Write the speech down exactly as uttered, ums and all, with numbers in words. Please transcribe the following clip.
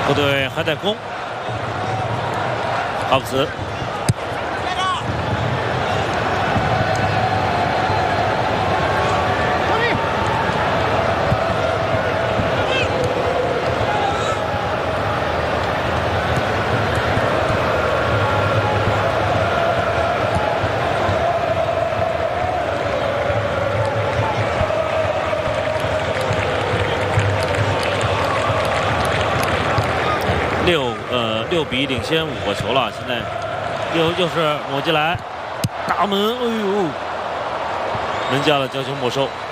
球队还在攻，哈布斯。 六呃六比领先五个球了，现在又又是抹进来，大门，哎呦，门将的将球没收。